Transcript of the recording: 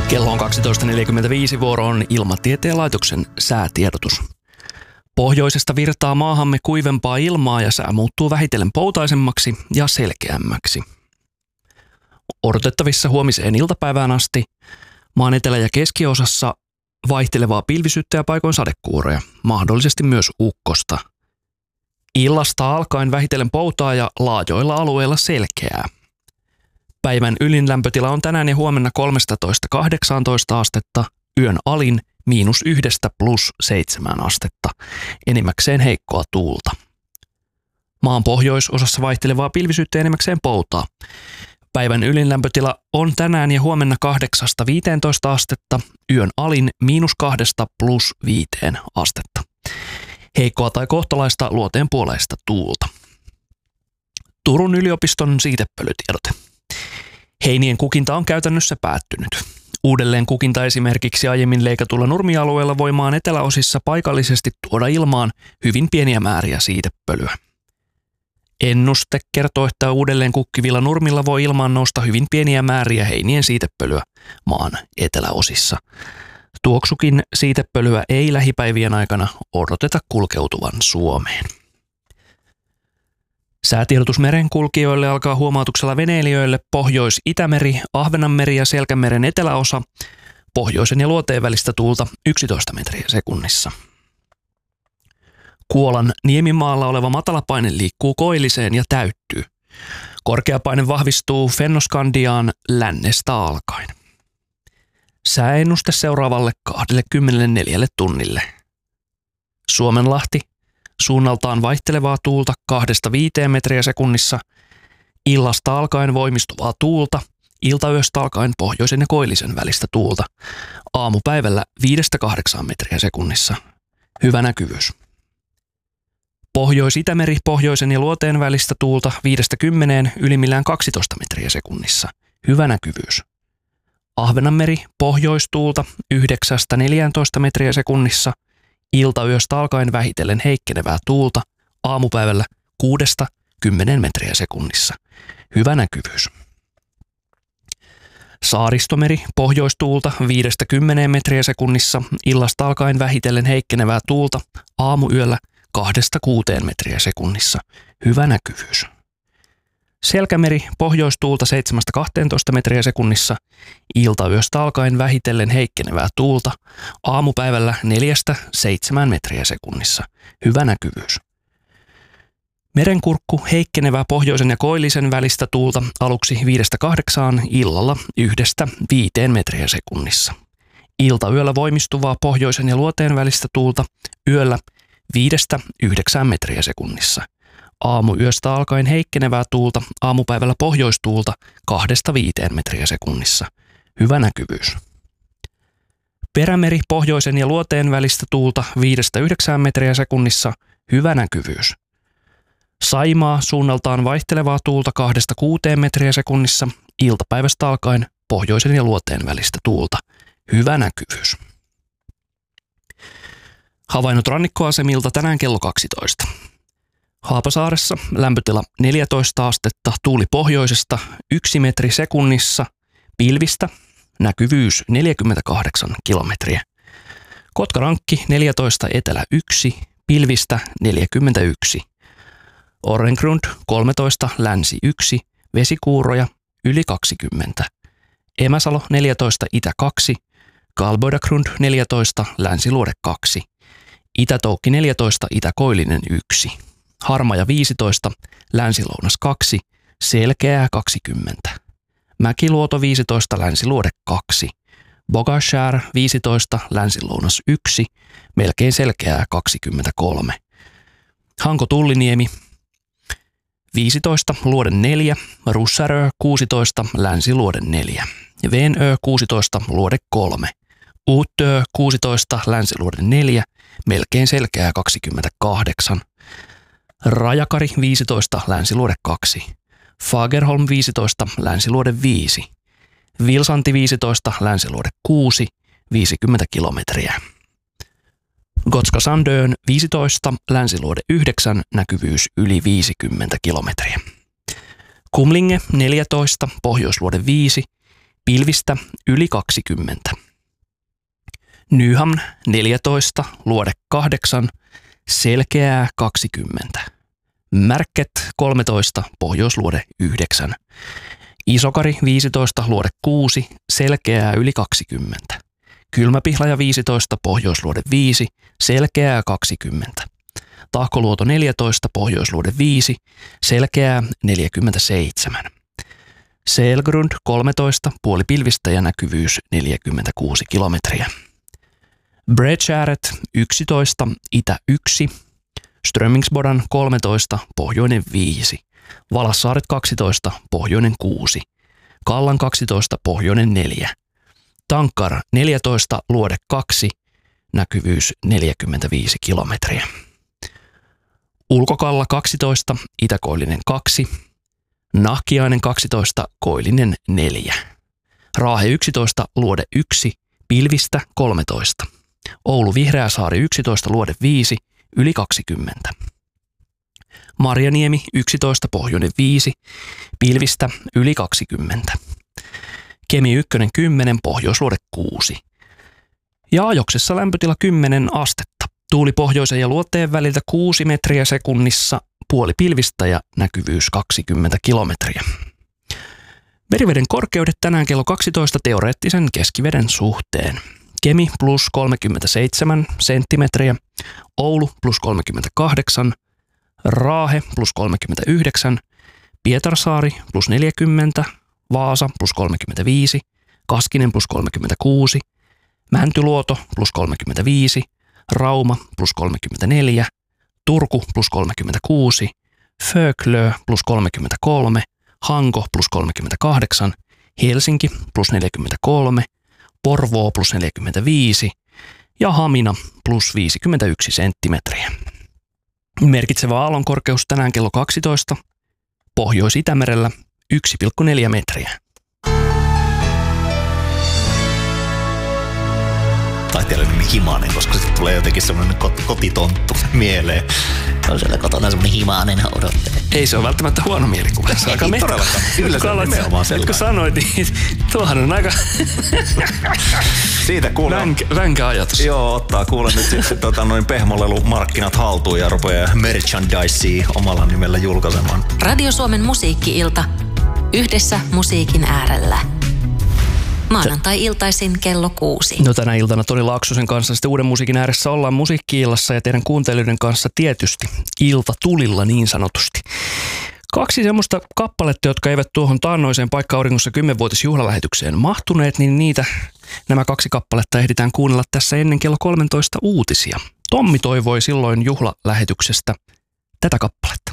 Kello on 12.45, vuoro on Ilmatieteen laitoksen säätiedotus. Pohjoisesta virtaa maahamme kuivempaa ilmaa ja sää muuttuu vähitellen poutaisemmaksi ja selkeämmäksi. Odotettavissa huomiseen iltapäivään asti maan etelä- ja keskiosassa vaihtelevaa pilvisyyttä ja paikoin sadekuuroja, mahdollisesti myös ukkosta. Illasta alkaen vähitellen poutaa ja laajoilla alueilla selkeää. Päivän ylin lämpötila on tänään ja huomenna 13–18 astetta, yön alin -1 + 7 astetta, enimmäkseen heikkoa tuulta. Maan pohjoisosassa vaihtelevaa pilvisyyttä ja enimmäkseen poutaa. Päivän ylin lämpötila on tänään ja huomenna 8–15 astetta, yön alin -2 + 5 astetta. Heikkoa tai kohtalaista luoteenpuoleista tuulta. Turun yliopiston siitepölytiedote. Heinien kukinta on käytännössä päättynyt. Uudelleen kukinta esimerkiksi aiemmin leikatulla nurmialueella voi maan eteläosissa paikallisesti tuoda ilmaan hyvin pieniä määriä siitepölyä. Ennuste kertoo, että uudelleen kukkivilla nurmilla voi ilmaan nousta hyvin pieniä määriä heinien siitepölyä maan eteläosissa. Tuoksukin siitepölyä ei lähipäivien aikana odoteta kulkeutuvan Suomeen. Säätiedotus merenkulkijoille alkaa huomautuksella veneilijöille Pohjois-Itämeri, Ahvenanmeri ja Selkämeren eteläosa, pohjoisen ja luoteen välistä tuulta 11 metriä sekunnissa. Kuolan niemimaalla oleva matalapaine liikkuu koilliseen ja täyttyy. Korkeapaine vahvistuu Fennoskandiaan lännestä alkaen. Sääennuste seuraavalle 24 tunnille. Suomenlahti, suunnaltaan vaihtelevaa tuulta 2–5 metriä sekunnissa, illasta alkaen voimistuvaa tuulta, iltayöstä alkaen pohjoisen ja koillisen välistä tuulta, aamupäivällä 5–8 metriä sekunnissa, hyvä näkyvyys. Pohjois-Itämeri, pohjoisen ja luoteen välistä tuulta 5–10, ylimmillään 12 metriä sekunnissa, hyvä näkyvyys. Ahvenanmeri, pohjoistuulta 9–14 metriä sekunnissa, iltayöstä alkaen vähitellen heikkenevää tuulta, aamupäivällä 6–10 metriä sekunnissa, hyvä näkyvyys. Saaristomeri, pohjoistuulta 5–10 metriä sekunnissa, illasta alkaen vähitellen heikkenevää tuulta, aamuyöllä 2–6 metriä sekunnissa, hyvä näkyvyys. Selkämeri, pohjoistuulta 7–12 metriä sekunnissa, iltayöstä alkaen vähitellen heikkenevää tuulta, aamupäivällä 4–7 metriä sekunnissa, hyvä näkyvyys. Merenkurkku, heikkenevää pohjoisen ja koillisen välistä tuulta aluksi 5–8, illalla 1–5 metriä sekunnissa. Iltayöllä voimistuvaa pohjoisen ja luoteen välistä tuulta, yöllä 5–9 metriä sekunnissa. Aamuyöstä alkaen heikkenevää tuulta, aamupäivällä pohjoistuulta 2–5 metriä sekunnissa, hyvä näkyvyys. Perämeri, pohjoisen ja luoteen välistä tuulta 5–9 metriä sekunnissa, hyvä näkyvyys. Saimaa, suunnaltaan vaihtelevaa tuulta 2–6 metriä sekunnissa, iltapäivästä alkaen pohjoisen ja luoteen välistä tuulta, hyvä näkyvyys. Havainnot rannikkoasemilta tänään kello 12. Haapasaaressa lämpötila 14 astetta, tuuli pohjoisesta 1 metri sekunnissa, pilvistä, näkyvyys 48 kilometriä. Kotkarankki 14, etelä 1, pilvistä 41. Orrengrund 13, länsi 1, vesikuuroja yli 20. Emäsalo 14, itä 2, Kalboidagrund 14, länsiluode 2. Itä-Toukki 14, itä-Koillinen 1. Harmaja 15, länsilounas 2, selkeää 20. Mäkiluoto 15, länsiluode 2. Bogashär 15, länsilounas 1, melkein selkeää 23. Hanko-Tulliniemi 15, luode 4, Russärö 16, länsiluode 4. Venö 16, luode 3. Uutö 16, länsiluode 4, melkein selkeää 28. Rajakari 15, länsiluode 2. Fagerholm 15, länsiluode 5. Vilsanti 15, länsiluode 6, 50 kilometriä. Gotska-Sandön 15, länsiluode 9, näkyvyys yli 50 kilometriä. Kumlinge 14, pohjoisluode 5, pilvistä yli 20. Nyham 14, luode 8, selkeää 20. Märket 13, pohjoisluode 9. Isokari 15, luode 6, selkeää yli 20. Kylmäpihlaja 15, pohjoisluode 5, selkeää 20. Tahkoluoto 14, pohjoisluode 5, selkeää 47. Selgrund 13, puoli pilvistä ja näkyvyys 46 kilometriä. Bredgääret 11, itä 1, Strömingsbodan 13, pohjoinen 5, Valassaaret 12, pohjoinen 6, Kallan 12, pohjoinen 4, Tankar 14, luode 2, näkyvyys 45 kilometriä. Ulkokalla 12, itäkoillinen 2, Nahkiainen 12, koillinen 4, Raahe 11, luode 1, pilvistä 13, Oulu Vihreäsaari 11, luode 5, yli 20. Marjaniemi 11, pohjoinen 5, pilvistä yli 20. Kemi 1, 10, pohjoisluode 6. Ja Ajoksessa lämpötila 10 astetta. Tuuli pohjoisen ja luoteen väliltä 6 metriä sekunnissa, puoli pilvistä ja näkyvyys 20 kilometriä. Meriveden korkeudet tänään kello 12 teoreettisen keskiveden suhteen. Kemi plus 37 senttimetriä, Oulu plus 38, Raahe plus 39, Pietarsaari plus 40, Vaasa plus 35, Kaskinen plus 36, Mäntyluoto plus 35, Rauma plus 34, Turku plus 36, Föglö plus 33, Hanko plus 38, Helsinki plus 43, Porvoo plus 45 ja Hamina plus 51 senttimetriä. Merkitsevä aallonkorkeus tänään kello 12, Pohjois-Itämerellä 1,4 metriä. Taiteilijan nimi Himanen, koska sitten tulee jotenkin semmoinen kotitonttu mieleen. On siellä kotona semmoinen Himanen odottelee. Ei se ole välttämättä huono mielikuva. Se on aika todellakaan. Kyllä se on nimenomaan sellainen. Kun sanoit, niin tuohan on aika siitä kuulee. Ränkä ajatus. Joo, ottaa kuule nyt sitten pehmolelumarkkinat haltuun ja rupeaa merchandisea omalla nimellä julkaisemaan. Radio Suomen musiikki-ilta. Yhdessä musiikin äärellä. Maanantai-iltaisin kello 6. No tänä iltana Toni Laaksosen kanssa sitten uuden musiikin ääressä ollaan musiikki-illassa ja teidän kuuntelijoiden kanssa tietysti iltatulilla niin sanotusti. 2 semmoista kappaletta, jotka eivät tuohon taannoiseen Paikka-auringossa 10-vuotisjuhlalähetykseen mahtuneet, niin nämä 2 kappaletta ehditään kuunnella tässä ennen kello 13 uutisia. Tommi toivoi silloin juhlalähetyksestä tätä kappaletta.